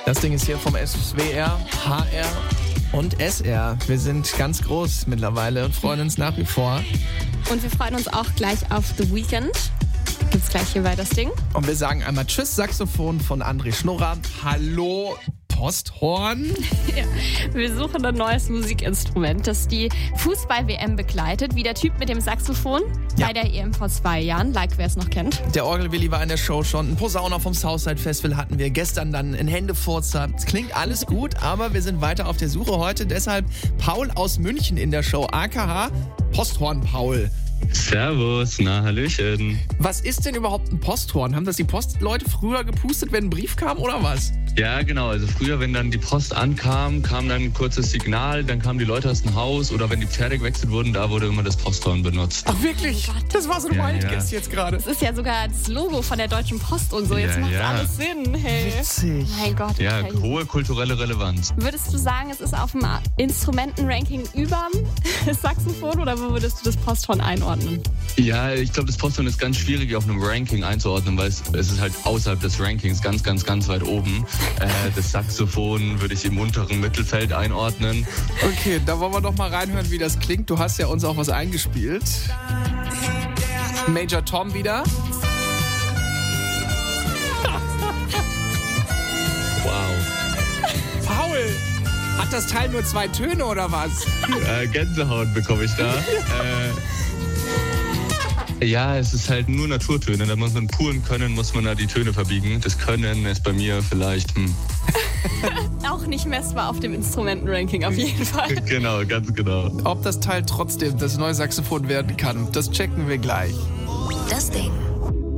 Das Ding ist hier vom SWR, HR und SR. Wir sind ganz groß mittlerweile und freuen uns nach wie vor. Und wir freuen uns auch gleich auf The Weeknd. Gibt's gleich hier bei das Ding. Und wir sagen einmal Tschüss, Saxophon von André Schnurrer. Hallo, Posthorn. Ja, wir suchen ein neues Musikinstrument, das die Fußball-WM begleitet, wie der Typ mit dem Saxophon bei der EM vor 2 Jahren, like wer es noch kennt. Der Orgelwilli war in der Show schon. Ein Posauner vom Southside Festival hatten wir gestern dann in Händefurzer. Es klingt alles gut, aber wir sind weiter auf der Suche heute. Deshalb Paul aus München in der Show, aka Posthorn Paul. Servus, na hallöchen. Was ist denn überhaupt ein Posthorn? Haben das die Postleute früher gepustet, wenn ein Brief kam oder was? Ja, genau. Also früher, wenn dann die Post ankam, kam dann ein kurzes Signal, dann kamen die Leute aus dem Haus oder wenn die Pferde gewechselt wurden, da wurde immer das Posthorn benutzt. Ach wirklich? Das war so ein Wildguess jetzt gerade. Das ist ja sogar das Logo von der Deutschen Post und so. Jetzt macht alles Sinn. Hey. Witzig. Mein Gott. Ja, okay. hohe kulturelle Relevanz. Würdest du sagen, es ist auf dem Instrumentenranking überm Saxophon oder wo würdest du das Posthorn einordnen? Ja, ich glaube, das Posthorn ist ganz schwierig auf einem Ranking einzuordnen, weil es ist halt außerhalb des Rankings ganz, ganz, ganz weit oben. Das Saxophon würde ich im unteren Mittelfeld einordnen. Okay, da wollen wir doch mal reinhören, wie das klingt. Du hast ja uns auch was eingespielt. Major Tom wieder. Wow. Paul, hat das Teil nur 2 Töne oder was? Gänsehaut bekomme ich da. Ja, es ist halt nur Naturtöne. Da muss man puren können, muss man da die Töne verbiegen. Das Können ist bei mir vielleicht... Auch nicht messbar auf dem Instrumentenranking, auf jeden Fall. Genau, ganz genau. Ob das Teil trotzdem das neue Saxophon werden kann, das checken wir gleich. Das Ding.